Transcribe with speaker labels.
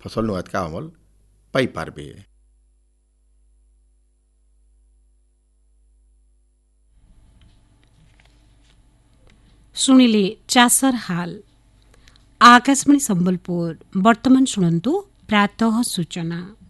Speaker 1: फसल अधिका अमल पाई पारबे।
Speaker 2: ଶୁଣିଲେ ଚାଷର ହାଲ। ଆକାଶବାଣୀ ସମ୍ବଲପୁର। ବର୍ତ୍ତମାନ ଶୁଣନ୍ତୁ ପ୍ରାତଃ ସୂଚନା।